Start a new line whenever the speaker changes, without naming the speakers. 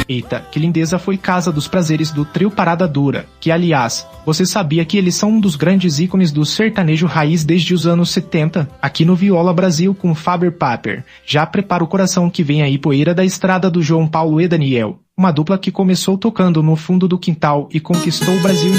Eita, que lindeza foi Casa dos Prazeres do trio Parada Dura, que aliás, você sabia que eles são um dos grandes ícones do sertanejo raiz desde os anos 70? Aqui no Viola Brasil com Faber Paper. Já prepara o coração que vem aí Poeira da Estrada do João Paulo e Daniel. Uma dupla que começou tocando no fundo do quintal e conquistou o Brasil